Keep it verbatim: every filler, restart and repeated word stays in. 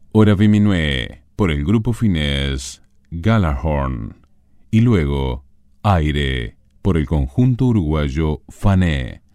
Ora Viminue por el grupo finés Gjallarhorn y luego Aire por el conjunto uruguayo Fané.